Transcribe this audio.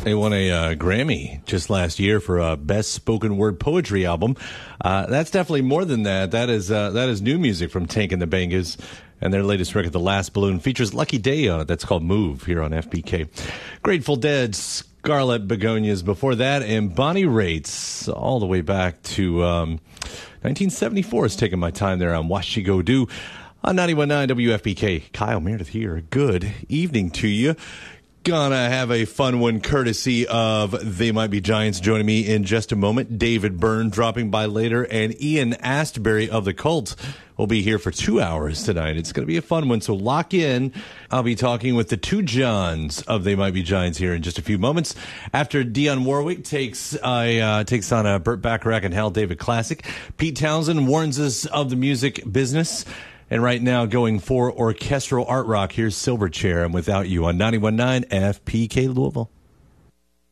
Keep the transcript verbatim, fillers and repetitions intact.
They won a uh, Grammy just last year for a best spoken word poetry album. Uh, that's definitely more than that. That is uh, that is new music from Tank and the Bangas. And their latest record, The Last Balloon, features Lucky Day on it. That's called Move here on F B K. Grateful Dead, Scarlet Begonias before that, and Bonnie Raitt all the way back to um, nineteen seventy-four is taking my time there on What She Go Do on ninety-one point nine W F B K. Kyle Meredith here. Good evening to you. Gonna have a fun one courtesy of They Might Be Giants joining me in just a moment. David Byrne dropping by later, and Ian Astbury of the Cult will be here for two hours tonight. It's going to be a fun one, so lock in. I'll be talking with the two Johns of They Might Be Giants here in just a few moments. After Dionne Warwick takes uh, uh, takes on a Burt Bacharach and Hal David classic, Pete Townsend warns us of the music business. And right now, going for orchestral art rock, here's Silverchair and Without You on ninety-one point nine F P K Louisville.